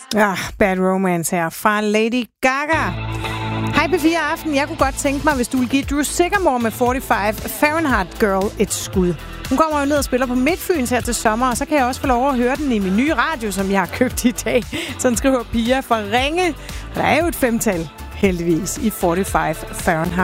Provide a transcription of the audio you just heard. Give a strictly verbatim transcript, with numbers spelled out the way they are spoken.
Ja, Bad Romance her fra Lady Gaga. Hej P fire Aften. Jeg kunne godt tænke mig, hvis du vil give Drew Sigamore med femogfyrre Fahrenheit Girl et skud. Hun kommer jo ned og spiller på Midtfyns her til sommer, og så kan jeg også få lov at høre den i min nye radio, som jeg har købt i dag. Sådan skriver Pia fra Ringe. Der er jo et femtal, heldigvis, i femogfyrre Fahrenheit.